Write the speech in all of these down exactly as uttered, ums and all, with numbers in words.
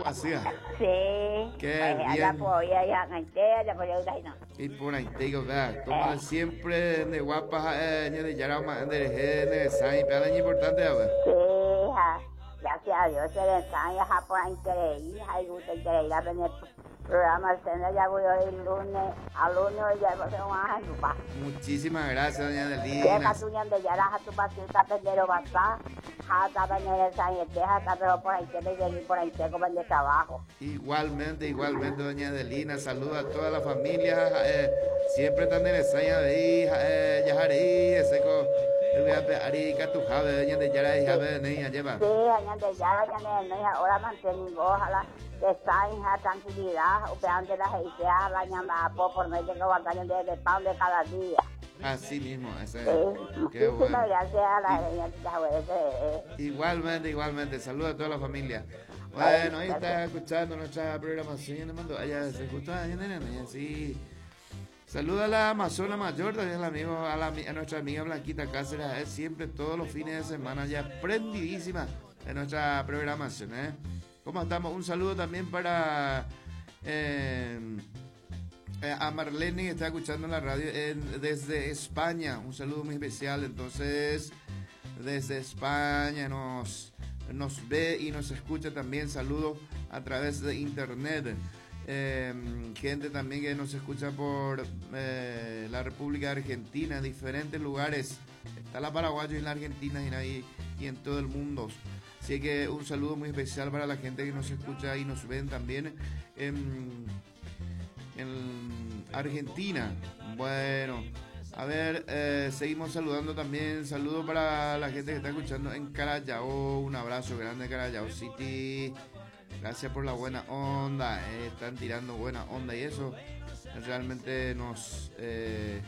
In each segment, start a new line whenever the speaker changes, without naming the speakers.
Así es.
Sí.
Qué
Ay, allá
bien.
por allá en Haití, allá por allá no.
Y por ahí te digo, vea, como siempre, de guapa, eh, ni de yarama, de de sai, pero es importante, a ver.
Sí, hija. Gracias a Dios se le ensaña a por interés, hija, y usted quiere ir a ver el programa, el seno ya voy hoy el lunes, al lunes ya voy a hacer un ángel, pa.
Muchísimas gracias, doña
Deja
Adelina.
tu ñan de yara, a tu pasita, pendero basta, hasta venir el sangre, deja hasta pero por ahí te venir por ahí te comer de trabajo.
Igualmente, igualmente, doña Adelina. Saluda a toda la familia. Eh, siempre están en esa de hija, eh, Yajarí, ese co. El voy a pedir a tu jave, doña de Yara, hija de niña, lleva.
Sí, ñan de yara, ñan de niña, ahora mantengo, ojalá que esta hija tranquilidad, ustedes de la gente, la ñamba, por medio de batalla de pan de cada día.
Así mismo, ese.
Sí,
Qué
muchísimas
bueno.
gracias a la doña Yahweh.
Igualmente, igualmente. Saluda a toda la familia. Bueno, ahí está escuchando nuestra programación. Le mando, allá se escucha, allá, nena, allá, sí. Saluda a la Amazona Mayor, también al amigo, a, la, a nuestra amiga Blanquita Cáceres, es siempre todos los fines de semana ya prendidísima en nuestra programación, ¿eh? ¿Cómo estamos? Un saludo también para eh, eh, a Marlene que está escuchando la radio en, desde España, un saludo muy especial. Entonces, desde España nos, nos ve y nos escucha también, saludo a través de internet. Eh, gente también que nos escucha por eh, la República de Argentina, diferentes lugares. Está la Paraguayo y la Argentina y, ahí, y en todo el mundo. Así que un saludo muy especial para la gente que nos escucha y nos ven también en, en Argentina. Bueno, a ver, eh, seguimos saludando también. Saludo para la gente que está escuchando en Carayao. Un abrazo grande, Carayao City. Gracias por la buena onda, eh, están tirando buena onda y eso realmente nos, eh,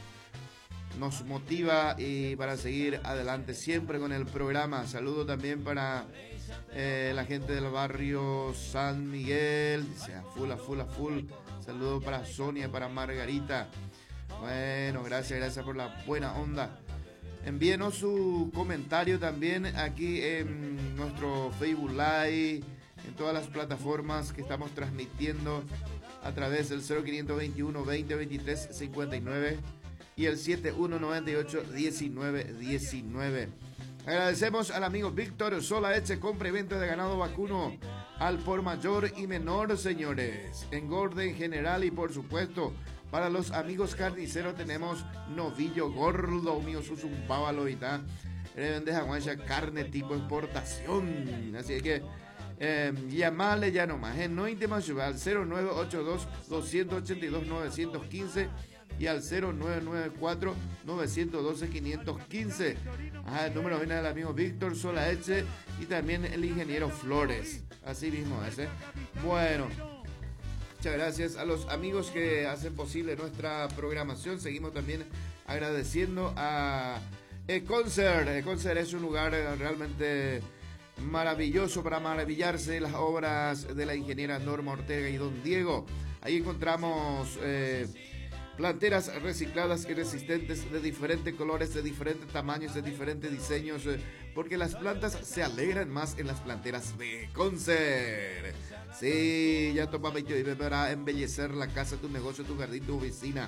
nos motiva y para seguir adelante siempre con el programa. Saludo también para eh, la gente del barrio San Miguel, dice a full, a full, a full. Saludo para Sonia, para Margarita. Bueno, gracias, gracias por la buena onda. Envíenos su comentario también aquí en nuestro Facebook Live, en todas las plataformas que estamos transmitiendo a través del cero quinientos veintiuno, veinte, veintitrés, cincuenta y nueve y el setenta y uno, noventa y ocho, diecinueve, diecinueve. Agradecemos al amigo Víctor Solaeche, compra y venta de ganado vacuno al por mayor y menor, señores. Engorde en general y por supuesto para los amigos carniceros tenemos novillo gordo, mío, sus un pávalo y tal. Vende carne tipo exportación. Así que Eh, llamarle ya nomás, ¿eh? No internacional al cero nueve ocho dos, dos ocho dos, nueve uno cinco y al cero nueve nueve cuatro, nueve uno dos, cinco uno cinco. Ajá, el número viene del amigo Víctor Solaeche y también el ingeniero Flores. Así mismo ese. Bueno, muchas gracias a los amigos que hacen posible nuestra programación. Seguimos también agradeciendo a Econcert. Econcert es un lugar realmente maravilloso para maravillarse de las obras de la ingeniera Norma Ortega y don Diego. Ahí encontramos eh, planteras recicladas y resistentes de diferentes colores, de diferentes tamaños, de diferentes diseños, eh, porque las plantas se alegran más en las planteras de Concert. Sí, ya toma para embellecer la casa, tu negocio, tu jardín, tu oficina.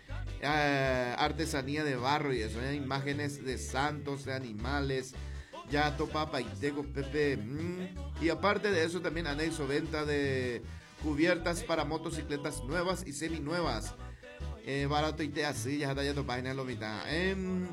Eh, artesanía de barro y eso, ¿eh? Imágenes de santos, de animales. Yato, Papa, Iteco, Pepe. Mmm. Y aparte de eso, también anexo venta de cubiertas para motocicletas nuevas y seminuevas. Eh, barato y te así, ya está ya tu página lo mitad. En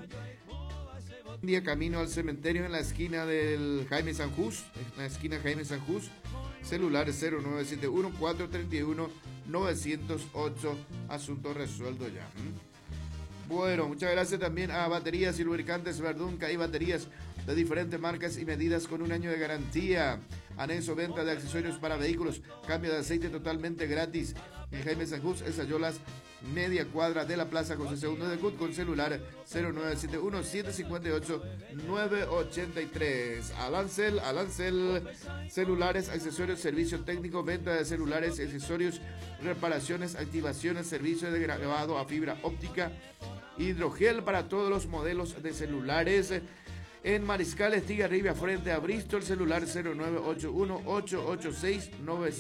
día camino al cementerio en la esquina del Jaime Sanjús, en la esquina Jaime Sanjús. Celulares cero nueve siete uno, cuatro tres uno, nueve cero ocho. Asunto resuelto ya. ¿Mm? Bueno, muchas gracias también a Baterías y Lubricantes Verdún, que hay baterías de diferentes marcas y medidas con un año de garantía. Anexo venta de accesorios para vehículos, cambio de aceite totalmente gratis. En Jaime Sanjús, en Sayolas, media cuadra de la Plaza José segundo de Cut, con celular cero nueve siete uno, siete cinco ocho, nueve ocho tres. Alancel, Alancel, celulares, accesorios, servicio técnico, venta de celulares, accesorios, reparaciones, activaciones, servicio de grabado a fibra óptica, hidrogel para todos los modelos de celulares. En Mariscal Estigarribia, frente a Bristol, celular cero nueve ocho uno, ocho ocho seis, nueve